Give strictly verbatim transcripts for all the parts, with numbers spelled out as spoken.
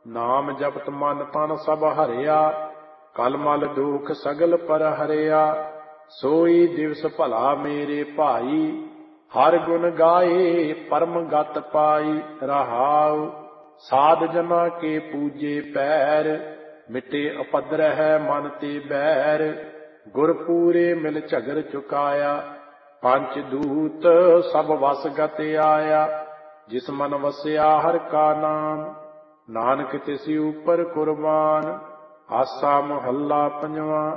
ਨਾਮ ਜਪਤ ਮਨ ਤਨ ਸਭ ਹਰਿਆ, ਕਲ ਮਲ ਦੁਖ ਸਗਲ ਪਰ ਹਰਿਆ। ਸੋਈ ਦਿਵਸ ਭਲਾ ਮੇਰੇ ਭਾਈ, ਹਰ ਗੁਣ ਗਾਏ ਪਰਮ ਗਤ ਪਾਈ। ਰਹਾਉ ਸਾਧ ਜਨਾ ਕੇ ਪੂਜੇ ਪੈਰ, ਮਿਟੇ ਉਪਦਰਹਿ ਮਨ ਤੇ ਬੈਰ। ਗੁਰ ਪੂਰੇ ਮਿਲ ਝਗਰ ਚੁਕਾਇਆ, ਪੰਚ ਦੂਤ ਸਭ ਵਸ ਗਤ ਆਇਆ। ਜਿਸ ਮਨ ਵਸਿਆ ਹਰ ਕਾ ਨਾਮ, ਨਾਨਕ ਤਿਸि ਉਪਰ ਕੁਰਬਾਨ। ਆਸਾ ਮਹੱਲਾ ਪੰਜਵਾਂ।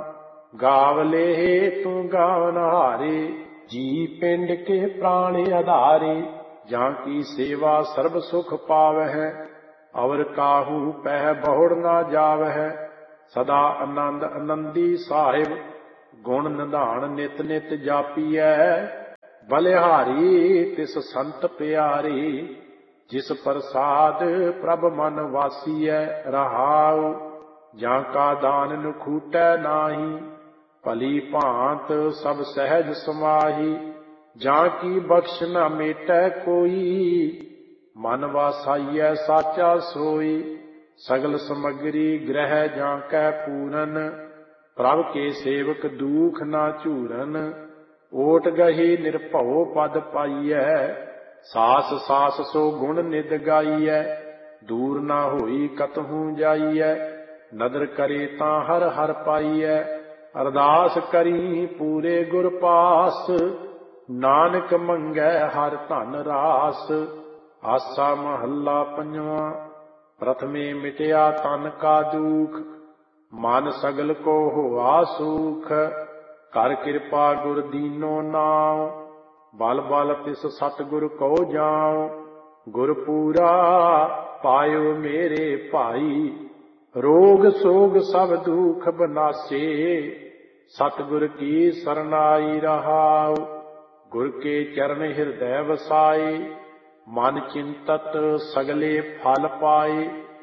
ਗਾਵਲੇ ਤੂੰ ਗਾਵਨ ਹਾਰੇ, ਜੀ ਪਿੰਡ ਕੇ ਪ੍ਰਾਣ ਆਧਾਰੇ। ਜਾਂ ਕੀ ਸੇਵਾ ਸਰਬ ਸੁਖ ਪਾਵਹਿ, ਅਵਰ ਕਾਹੂ ਪਹਿ ਬਹੁੜ ਨਾ ਜਾਵਹਿ। ਸਦਾ ਆਨੰਦ ਆਨੰਦੀ ਸਾਹਿਬ, ਗੁਣ ਨਿਧਾਨ ਨਿਤ ਨਿਤ ਜਾਪੀਐ। ਬਲਿਹਾਰੀ ਤਿਸ ਸੰਤ ਪਿਆਰੇ, ਜਿਸ ਪ੍ਰਸਾਦ ਪ੍ਰਭ ਮਨ ਵਾਸੀਐ। ਰਹਾਉ ਜਾਂ ਕਾ ਦਾਨ ਨਖੂਟੈ ਨਾਹੀ, ਭਲੀ ਭਾਂਤ ਸਭ ਸਹਿਜ ਸਮਾਹੀ। ਜਾਂ ਕੀ ਬਖਸ਼ ਨਾ ਮੇਟੈ ਕੋਈ, ਮਨ ਵਾਸਾਈਐ ਸਾਚਾ ਸੋਈ। ਸਗਲ ਸਮਗਰੀ ਗ੍ਰਹਿ ਜਾਂ ਕੈ ਪੂਰਨ, ਪ੍ਰਭ ਕੇ ਸੇਵਕ ਦੂਖ ਨਾ ਝੂਰਨ। ਓਟ ਗਹੀ ਨਿਰਭਉ ਪਦ ਪਾਈਐ, ਸਾਸ ਸਾਸ ਸੋ ਗੁਣ ਨਿਦ ਗਾਈਐ। ਦੂਰ ਨਾ ਹੋਈ ਕਤਹੂ ਜਾਈਐ, ਨਦਰ ਕਰੇ ਤਾਂ ਹਰ ਹਰ ਪਾਈਐ। ਅਰਦਾਸ ਕਰੀ ਪੂਰੇ ਗੁਰ ਪਾਸ, ਨਾਨਕ ਮੰਗੈ ਹਰ ਧਨ ਰਾਸ। ਆਸਾ ਮਹੱਲਾ ਪੰਜਵਾਂ। ਪ੍ਰਥਮੇ ਮਿਟਿਆ ਤਨ ਕਾ ਦੂਖ, ਮਨ ਸਗਲ ਕੋ ਹੋਆ ਸੂਖ। ਕਰ ਕਿਰਪਾ ਗੁਰ ਦੀਨੋ ਨਾਉ, ਬਲ ਬਲ ਤਿਸ ਸਤਿਗੁਰ ਕੋ ਜਾਉ। ਗੁਰ ਪੂਰਾ ਪਾਇਓ ਮੇਰੇ ਭਾਈ, ਰੋਗ ਸੋਗ ਸਭ ਦੁਖ ਬਨਾਸੇ। ਸਤਿਗੁਰ ਕੀ ਸਰਨਾਈ। ਰਹਾਉ ਗੁਰ ਕੇ ਚਰਨ ਹਿਰਦੈ ਵਸਾਏ, ਮਨ ਚਿੰਤਤ ਸਗਲੇ ਫਲ ਪਾਏ।